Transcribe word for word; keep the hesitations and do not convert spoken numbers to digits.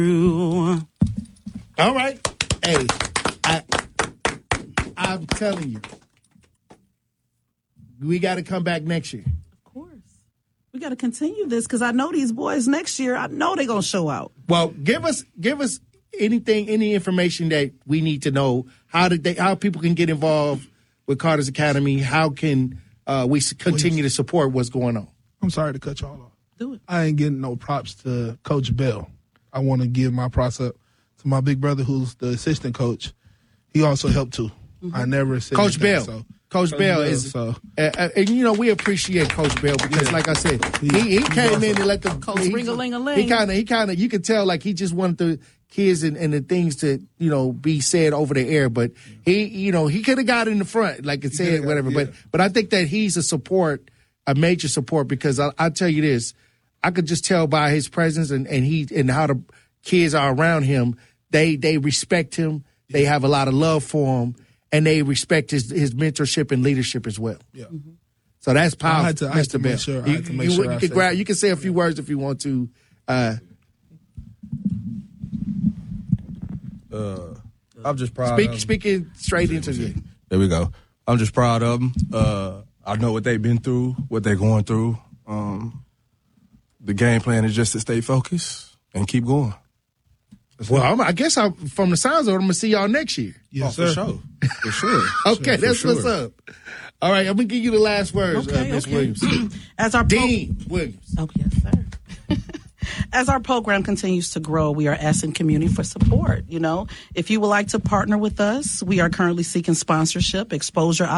All right. Hey, I, I'm telling you, we got to come back next year. Of course. We got to continue this because I know these boys next year, I know they're going to show out. Well, give us give us anything, any information that we need to know. How did they, how people can get involved with Carter's Academy? How can uh, we continue to support what's going on? I'm sorry to cut y'all off. Do it. I ain't getting no props to Coach Bell. I want to give my props up to my big brother, who's the assistant coach. He also helped too. Mm-hmm. I never said Coach anything, Bell. So. Coach, Coach Bell, Bell is, so. uh, uh, and you know, we appreciate Coach Bell because, yeah. like I said, he, he, he came awesome. in and let the Coach ring a ling a ling. He kind of, he kind of, you could tell like he just wanted the kids and, and the things to, you know, be said over the air. But he, you know, he could have got in the front, like it said, whatever. Got, yeah. But, but I think that he's a support, a major support because I, I tell you this, I could just tell by his presence and, and he and how the kids are around him. They they respect him. Yeah. They have a lot of love for him. And they respect his his mentorship and leadership as well. Yeah. Mm-hmm. So that's powerful, I had to, I had Mister to Bell. make sure. I You, had to make you, sure you, I can say grab, you can say a few yeah. words if you want to. Uh, uh, I'm just proud speak, of them. Speaking straight into you. There we go. I'm just proud of them. Uh, I know what they've been through, what they're going through. Um, the game plan is just to stay focused and keep going. Well, I'm, I guess I, from the sounds of it, I'm going to see y'all next year. Yes, oh, for sure. For sure. Okay, for that's sure. what's up. All right, I'm going to give you the last words, okay, uh, Miz okay. Williams. As our Dean pro- Williams. Oh, yes, sir. As our program continues to grow, we are asking community for support. You know, if you would like to partner with us, we are currently seeking sponsorship, exposure